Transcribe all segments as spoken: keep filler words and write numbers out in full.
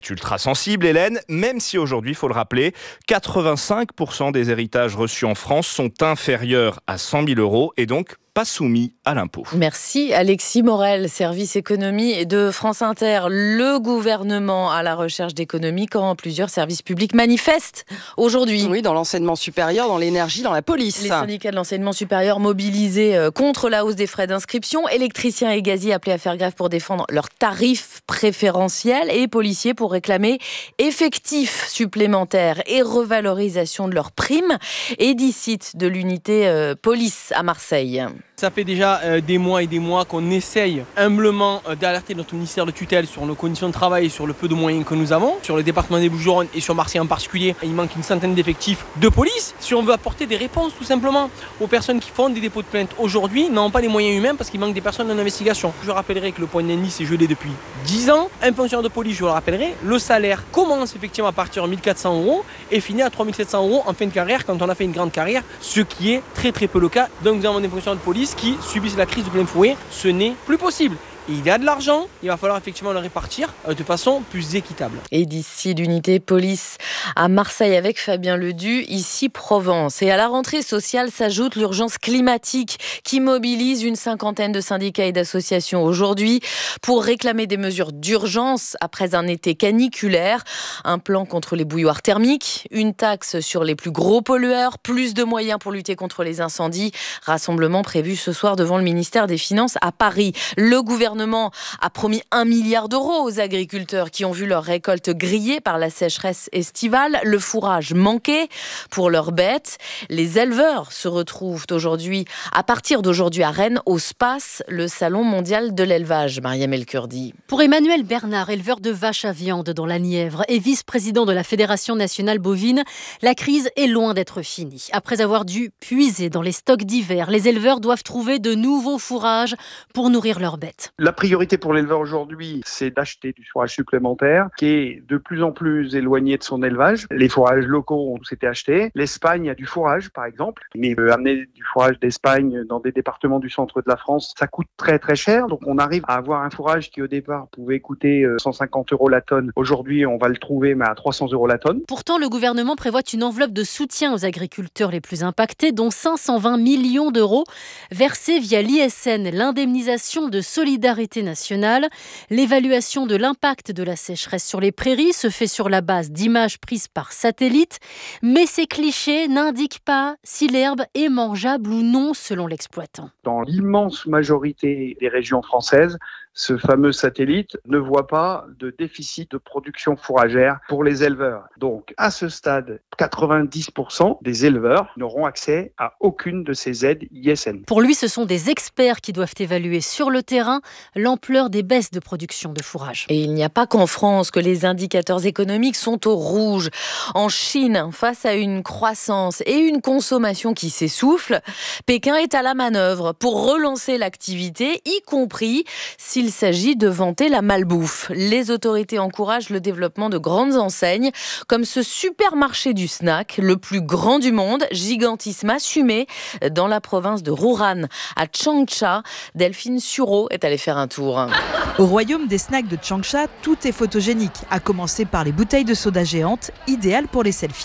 Ultra sensible, Hélène, même si aujourd'hui, il faut le rappeler, quatre-vingt-cinq pour cent des héritages reçus en France sont inférieurs à cent mille euros et donc pas soumis à l'impôt. Merci Alexis Morel, service économie de France Inter. Le gouvernement à la recherche d'économies quand plusieurs services publics manifestent aujourd'hui. Oui, dans l'enseignement supérieur, dans l'énergie, dans la police. Les syndicats de l'enseignement supérieur mobilisés contre la hausse des frais d'inscription, électriciens et gaziers appelés à faire grève pour défendre leurs tarifs préférentiels et policiers pour réclamer effectifs supplémentaires et revalorisation de leurs primes. Édicite de l'unité euh, police à Marseille. Ça fait déjà euh, des mois et des mois qu'on essaye humblement euh, d'alerter notre ministère de tutelle sur nos conditions de travail et sur le peu de moyens que nous avons. Sur le département des Bouches-du-Rhône et sur Marseille en particulier, il manque une centaine d'effectifs de police. Si on veut apporter des réponses tout simplement aux personnes qui font des dépôts de plainte aujourd'hui, n'ont pas les moyens humains parce qu'il manque des personnes en investigation. Je rappellerai que le point d'indice est gelé depuis dix ans. Un fonctionnaire de police, je le rappellerai, le salaire commence effectivement à partir de mille quatre cents euros et finit à trois mille sept cents euros en fin de carrière quand on a fait une grande carrière, ce qui est très très peu le cas. Donc nous avons des fonctionnaires de police qui subissent la crise de plein fouet, ce n'est plus possible. Et il y a de l'argent, il va falloir effectivement le répartir de façon plus équitable. Et d'ici l'unité police à Marseille avec Fabien Ledu, ici Provence. Et à la rentrée sociale s'ajoute l'urgence climatique qui mobilise une cinquantaine de syndicats et d'associations aujourd'hui pour réclamer des mesures d'urgence après un été caniculaire. Un plan contre les bouilloires thermiques, une taxe sur les plus gros pollueurs, plus de moyens pour lutter contre les incendies. Rassemblement prévu ce soir devant le ministère des Finances à Paris. Le gouvernement Le gouvernement a promis un milliard d'euros aux agriculteurs qui ont vu leur récolte grillée par la sécheresse estivale, le fourrage manqué pour leurs bêtes. Les éleveurs se retrouvent aujourd'hui, à partir d'aujourd'hui à Rennes, au SPACE, le Salon mondial de l'élevage. Mariam El-Kurdi. Pour Emmanuel Bernard, éleveur de vaches à viande dans la Nièvre et vice-président de la Fédération nationale bovine, la crise est loin d'être finie. Après avoir dû puiser dans les stocks d'hiver, les éleveurs doivent trouver de nouveaux fourrages pour nourrir leurs bêtes. La priorité pour l'éleveur aujourd'hui, c'est d'acheter du fourrage supplémentaire qui est de plus en plus éloigné de son élevage. Les fourrages locaux ont tous été achetés. L'Espagne a du fourrage, par exemple, mais euh, amener du fourrage d'Espagne dans des départements du centre de la France, ça coûte très très cher. Donc on arrive à avoir un fourrage qui au départ pouvait coûter euh, cent cinquante euros la tonne. Aujourd'hui, on va le trouver mais à trois cents euros la tonne. Pourtant, le gouvernement prévoit une enveloppe de soutien aux agriculteurs les plus impactés, dont cinq cent vingt millions d'euros versés via l'I S N, l'indemnisation de solidarité nationale. L'évaluation de l'impact de la sécheresse sur les prairies se fait sur la base d'images prises par satellite, mais ces clichés n'indiquent pas si l'herbe est mangeable ou non selon l'exploitant. Dans l'immense majorité des régions françaises, ce fameux satellite ne voit pas de déficit de production fourragère pour les éleveurs. Donc, à ce stade, quatre-vingt-dix pour cent des éleveurs n'auront accès à aucune de ces aides I S N. Pour lui, ce sont des experts qui doivent évaluer sur le terrain l'ampleur des baisses de production de fourrage. Et il n'y a pas qu'en France que les indicateurs économiques sont au rouge. En Chine, face à une croissance et une consommation qui s'essoufflent, Pékin est à la manœuvre pour relancer l'activité, y compris si il s'agit de vanter la malbouffe. Les autorités encouragent le développement de grandes enseignes, comme ce supermarché du snack, le plus grand du monde, gigantisme assumé dans la province de Wuhan. À Changsha, Delphine Sureau est allée faire un tour. Au royaume des snacks de Changsha, tout est photogénique, à commencer par les bouteilles de soda géantes, idéales pour les selfies.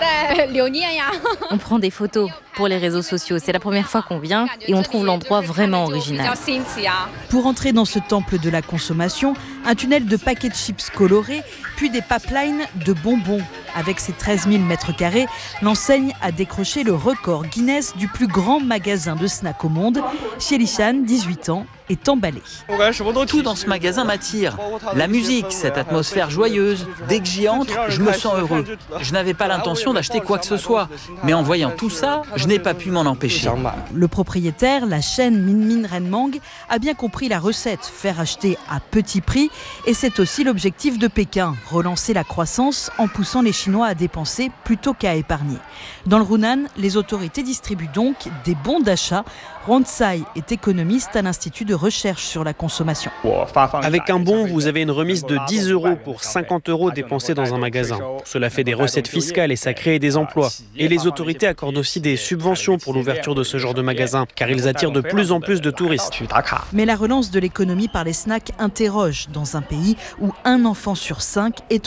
On prend des photos pour les réseaux sociaux. C'est la première fois qu'on vient et on trouve l'endroit vraiment original. Pour entrer dans ce temple de la consommation, un tunnel de paquets de chips colorés, puis des pipelines de bonbons. Avec ses treize mille mètres carrés, l'enseigne a décroché le record Guinness du plus grand magasin de snacks au monde. Xielishan, dix-huit ans, est emballé. Tout dans ce magasin m'attire. La musique, cette atmosphère joyeuse. Dès que j'y entre, je me sens heureux. Je n'avais pas l'intention d'acheter quoi que ce soit. Mais en voyant tout ça, je n'ai pas pu m'en empêcher. Le propriétaire, la chaîne Min Min Renmang, a bien compris la recette, faire acheter à petit prix. Et c'est aussi l'objectif de Pékin, relancer la croissance en poussant les Chinois à dépenser plutôt qu'à épargner. Dans le Hunan, les autorités distribuent donc des bons d'achat. Ron Tsai est économiste à l'Institut de recherche sur la consommation. Avec un bon, vous avez une remise de dix euros pour cinquante euros dépensés dans un magasin. Cela fait des recettes fiscales et ça crée des emplois. Et les autorités accordent aussi des subventions pour l'ouverture de ce genre de magasins, car ils attirent de plus en plus de touristes. Mais la relance de l'économie par les snacks interroge dans un pays où un enfant sur cinq est